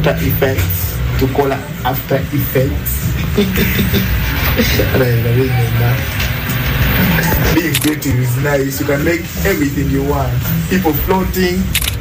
After Effects to call it After Effects. Being creative is nice. You can make everything you want. People floating,